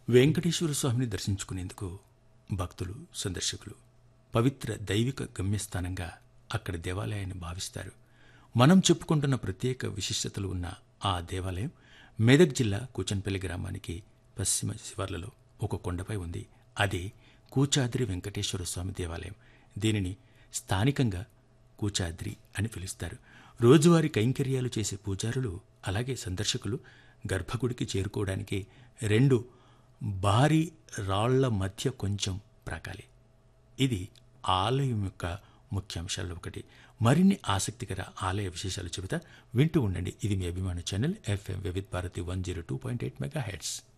వెంకటేశ్వర స్వామిని దర్శించుకునేందుకు భక్తులు, సందర్శకులు పవిత్ర దైవిక గమ్యస్థానంగా అక్కడి దేవాలయాన్ని భావిస్తారు. మనం చెప్పుకుంటున్న ప్రత్యేక విశిష్టతలు ఉన్న ఆ దేవాలయం మెదక్ జిల్లా కూచన్పల్లి గ్రామానికి పశ్చిమ శివార్లలో ఒక కొండపై ఉంది. అది కూచాద్రి వెంకటేశ్వర స్వామి దేవాలయం. దీనిని స్థానికంగా కూచాద్రి అని పిలుస్తారు. రోజువారీ కైంకర్యాలు చేసే పూజారులు, అలాగే సందర్శకులు గర్భగుడికి చేరుకోవడానికి 2 భారీ రాళ్ల మధ్య కొంచెం ప్రాకాలి. ఇది ఆలయం యొక్క ముఖ్యాంశాల్లో ఒకటి. మరిన్ని ఆసక్తికర ఆలయ విశేషాలు చెబుతా, వింటూ ఉండండి. ఇది మీ అభిమాన ఛానల్ FM వివిధ భారతి 102.8 మెగాహెర్ట్జ్.